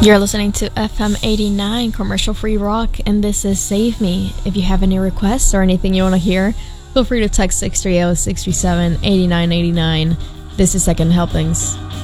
You're listening to FM 89 Commercial Free Rock, and this is Save Me. If you have any requests or anything you want to hear, feel free to text 630-637-8989. This is Second Helpings.